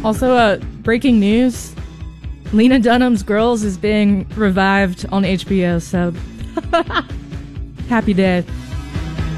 Also, breaking news. Lena Dunham's Girls is being revived on HBO, so happy day.